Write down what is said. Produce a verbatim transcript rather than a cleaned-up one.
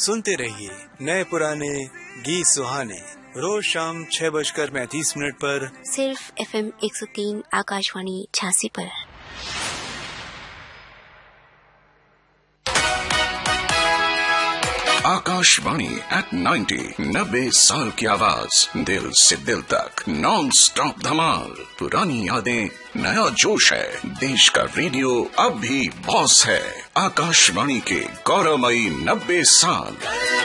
सुनते रहिए नए पुराने गीत सुहाने, रोज शाम छह बजकर पैंतीस मिनट पर सिर्फ एफ एम एक सौ तीन आकाशवाणी झांसी पर। आकाशवाणी एट नाइन्टी, नब्बे साल की आवाज, दिल से दिल तक, नॉन स्टॉप धमाल, पुरानी यादें, नया जोश है, देश का रेडियो अब भी बॉस है। आकाशवाणी के गौरवमयी नब्बे साल।